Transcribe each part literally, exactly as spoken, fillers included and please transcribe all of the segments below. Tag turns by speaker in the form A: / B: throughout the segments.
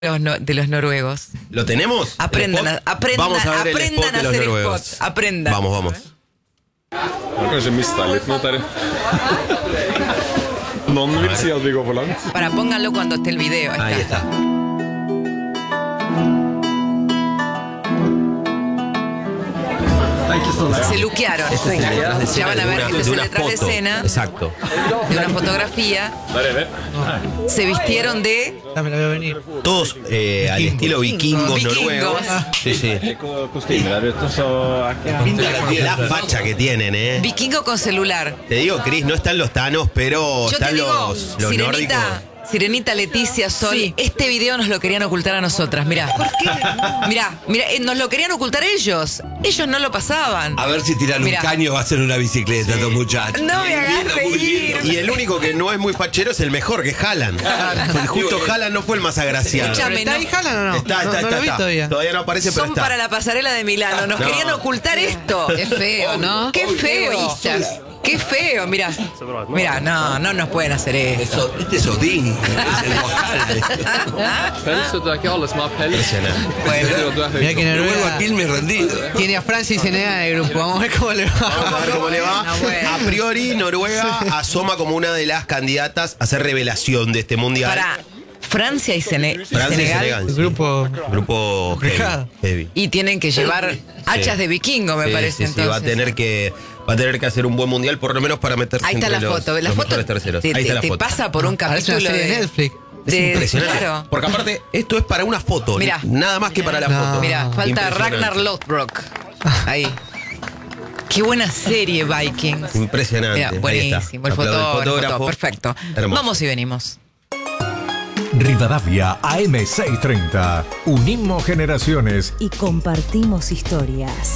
A: Los no- de los noruegos.
B: ¿Lo tenemos?
A: Aprendan a, aprendan,
B: Vamos a ver el
A: aprendan
B: spot de
A: a
B: los
A: hacer
B: noruegos.
A: spots. Aprendan.
B: Vamos, vamos.
C: Kanskje mista litt nå, Terje. Noen vil si at vi går for langt.
A: Para, pónganlo cuando esté el video.
B: Ahí está.
A: Se luquearon.
B: Este es el detrás de
A: Ya
B: escena
A: van a
B: de
A: ver
B: una,
A: que este es
B: de
A: el
B: una
A: detrás de
B: foto.
A: escena
B: Exacto.
A: de una fotografía.
C: Der er vi.
A: Se vistieron de
D: Dame, la veo venir.
B: Todos eh, al estilo vikingos,
A: Vikingos.
B: noruegos. Sí, sí.
C: Kostymer der ute, så er ikke
B: La facha que tienen, ¿eh?
A: vikingo con celular.
B: Te digo, Cris, no están los tanos, pero
A: Yo te
B: están
A: digo,
B: los, los nórdicos.
A: Sirenita, Sirenita, Leticia, Sol,
D: Sí.
A: este video nos lo querían ocultar a nosotras, mirá. ¿Por qué? Mirá, mirá, eh, nos lo querían ocultar ellos. Ellos no lo pasaban.
E: A ver si tiran
A: Mirá.
E: un caño o hacen una bicicleta, estos muchachos.
A: No me hagas
E: Lindo, muy
A: reír.
E: lindo.
B: Y el único que no es muy fachero es el mejor, que es Haaland. Porque justo Haaland no fue el más agraciado.
A: Escuchame,
D: ¿Está
A: no.
D: ahí Haaland o no?
B: Está, está,
D: no,
B: está,
D: no lo vi
B: está.
D: todavía.
B: Todavía no aparece, pero
A: Son
B: está.
A: para la pasarela de Milano. Nos
B: No.
A: querían ocultar esto.
F: Qué feo, ¿no?
A: Qué feo.
F: egoístas.
A: Qué feo, mira. Mira, no, no nos pueden hacer eso.
E: Eso- Este es Odín. Es el mojal.
C: pels, vet du. Det er ikke alle som har pels.
B: Impresionante.
C: Det betyr at du er
D: Mirá que
C: høy.
E: Me vuelvo
D: Noruega
E: a Quilmes rendido.
D: tiene a Francia y Senegal en el grupo. Vamos a ver cómo le
B: Vamos
D: va.
B: a ver cómo le va.
A: No, bueno.
B: A priori, Noruega asoma como una de las candidatas a ser revelación de este mundial.
A: Para Francia y, Sene- y
B: Francia y
A: Senegal.
B: Senegal.
D: El
B: sí.
D: grupo.
B: Grupo heavy.
D: Complicado.
B: heavy.
A: Y tienen que llevar hachas de vikingo, me
B: Sí,
A: parece.
B: sí, sí,
A: entonces.
B: va a tener que va a tener que hacer un buen mundial, por lo menos para meterse
A: Ahí está
B: entre
A: la
B: los,
A: foto. La
B: los
A: foto
B: mejores terceros.
A: te,
B: Ahí está
A: te-
B: la
A: te
B: foto.
A: pasa por un
D: Parece una
A: capítulo
D: serie de
A: de
D: Netflix.
B: Es
A: de-
B: impresionante.
A: Claro.
B: Porque aparte, esto es para una foto.
A: Mirá.
B: Nada más que para la
D: No.
B: foto.
A: Mira, falta
B: Impresionante.
A: Ragnar Lothbrok. Ahí. Qué buena serie, Vikings.
B: Impresionante.
A: Mira,
B: Ahí
A: buenísimo.
B: está.
A: El
B: Aplaude el
A: fotógrafo, todo perfecto.
B: Hermoso.
A: Vamos y venimos.
G: Rivadavia A M seiscientos treinta. Unimos generaciones.
H: Y compartimos historias.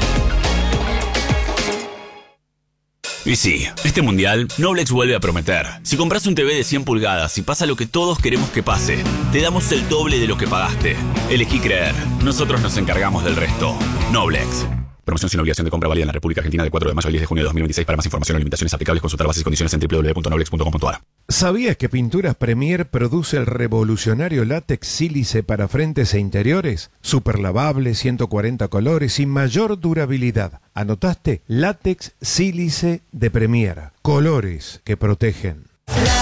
I: Y sí, este mundial, Noblex vuelve a prometer. Si compras un T V de cien pulgadas y pasa lo que todos queremos que pase, te damos el doble de lo que pagaste. Elegí creer. Nosotros nos encargamos del resto. Noblex. Promoción sin obligación de compra válida en la República Argentina de cuatro de mayo al diez de junio de dos mil veintiséis. Para más información o limitaciones aplicables, consultar bases y condiciones en doble u doble u doble u punto noblex punto com punto a r.
G: ¿Sabías que Pinturas Premier produce el revolucionario látex sílice para frentes e interiores? Super lavable, ciento cuarenta colores y mayor durabilidad. ¿Anotaste? Látex sílice de Premier. Colores que protegen.